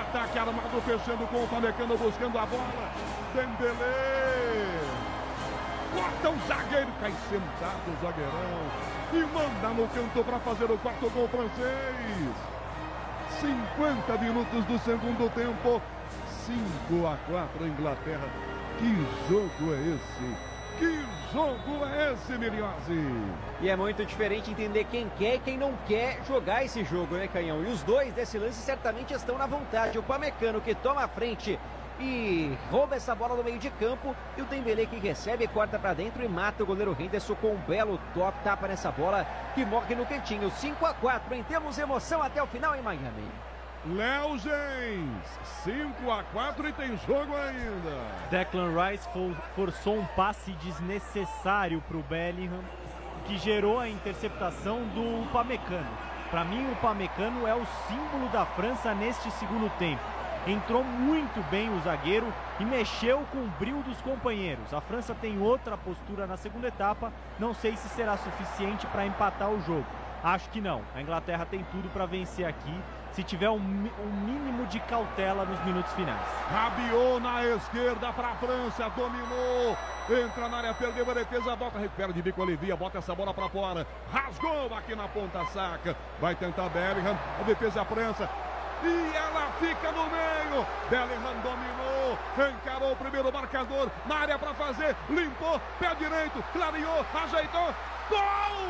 ataque armado, fechando com o Upamecano, buscando a bola. Dembélé. Corta o zagueiro, cai sentado o zagueirão. E manda no canto para fazer o quarto gol francês. 50 minutos do segundo tempo. 5-4 Inglaterra. Que jogo é esse? Que jogo é esse, Miliose? E é muito diferente entender quem quer e quem não quer jogar esse jogo, né, Canhão? E os dois desse lance certamente estão na vontade. O Upamecano que toma a frente e rouba essa bola no meio de campo. E o Dembélé que recebe, corta para dentro e mata o goleiro Henderson com um belo tapa nessa bola que morre no cantinho. 5-4, hein? Temos emoção até o final em Miami. Léo Gens, 5-4 e tem jogo ainda. Declan Rice forçou um passe desnecessário para o Bellingham, que gerou a interceptação do Upamecano. Para mim, o Upamecano é o símbolo da França neste segundo tempo. Entrou muito bem o zagueiro e mexeu com o brio dos companheiros. A França tem outra postura na segunda etapa, não sei se será suficiente para empatar o jogo. Acho que não. A Inglaterra tem tudo para vencer aqui, se tiver um mínimo de cautela nos minutos finais. Rabiot na esquerda para a França, dominou, entra na área, perdeu a defesa, volta, recupera de bico, alivia, bota essa bola para fora, rasgou aqui na ponta, saca, vai tentar Bellingham, a defesa França, e ela fica no meio. Bellingham dominou, encarou o primeiro marcador, na área para fazer, limpou, pé direito, clareou, ajeitou, gol!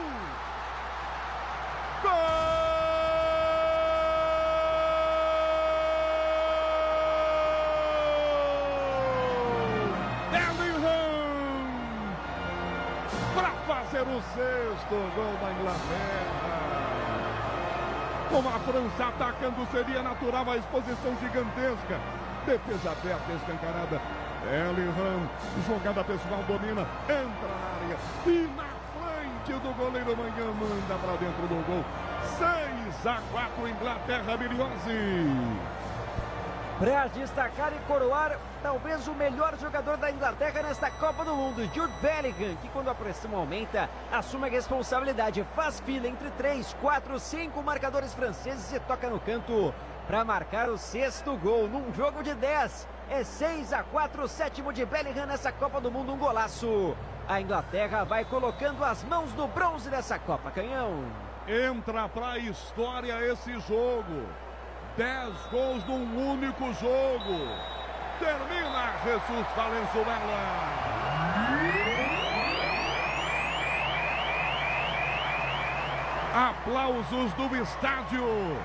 Gol! Fazer o sexto gol da Inglaterra. Com a França atacando, seria natural a exposição gigantesca. Defesa aberta, escancarada. Bellingham, jogada pessoal, domina, entra na área e na frente do goleiro Manhã manda para dentro do gol. 6-4 Inglaterra, Miliose. Para destacar e coroar talvez o melhor jogador da Inglaterra nesta Copa do Mundo, Jude Bellingham, que quando a pressão aumenta, assume a responsabilidade, faz fila entre 3, 4, 5 marcadores franceses e toca no canto para marcar o sexto gol num jogo de 10. É 6-4, o sétimo de Bellingham nessa Copa do Mundo, um golaço. A Inglaterra vai colocando as mãos no bronze dessa Copa, Canhão. Entra para a história esse jogo. 10 gols num único jogo. Termina Jesus Valenzuela. Aplausos do estádio.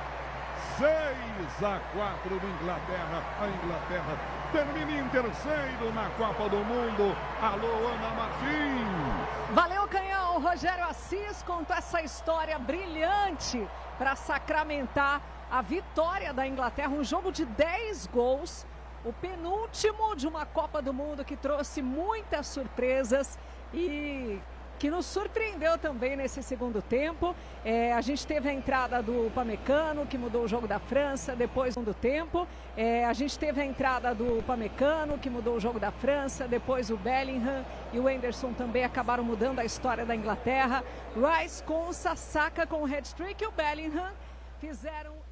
6-4 de Inglaterra. A Inglaterra termina em terceiro na Copa do Mundo. Alô, Ana Martins. Valeu, Canhão. Rogério Assis contou essa história brilhante para sacramentar a vitória da Inglaterra, um jogo de 10 gols, o penúltimo de uma Copa do Mundo que trouxe muitas surpresas e que nos surpreendeu também nesse segundo tempo. A gente teve a entrada do Upamecano, que mudou o jogo da França, depois do segundo tempo. A gente teve a entrada do Upamecano, que mudou o jogo da França, depois o Bellingham e o Henderson também acabaram mudando a história da Inglaterra. Rice com o Saka com o hat-trick e o Bellingham fizeram